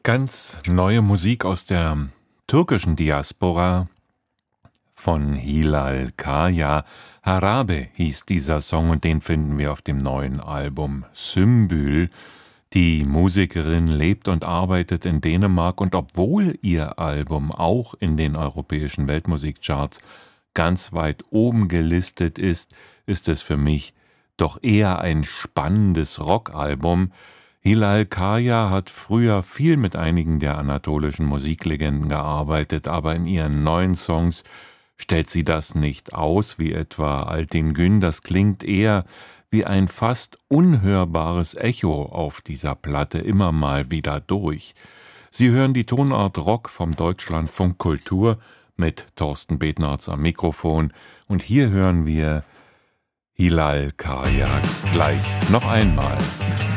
Ganz neue Musik aus der türkischen Diaspora von Hilal Kaya. Harabe hieß dieser Song und den finden wir auf dem neuen Album Sümbül. Die Musikerin lebt und arbeitet in Dänemark und obwohl ihr Album auch in den europäischen Weltmusikcharts ganz weit oben gelistet ist, ist es für mich doch eher ein spannendes Rockalbum. Hilal Kaya hat früher viel mit einigen der anatolischen Musiklegenden gearbeitet, aber in ihren neuen Songs stellt sie das nicht aus, wie etwa Altin Gün. Das klingt eher wie ein fast unhörbares Echo auf dieser Platte immer mal wieder durch. Sie hören die Tonart Rock vom Deutschlandfunk Kultur mit Thorsten Betnarz am Mikrofon und hier hören wir Hilal Kaya gleich noch einmal.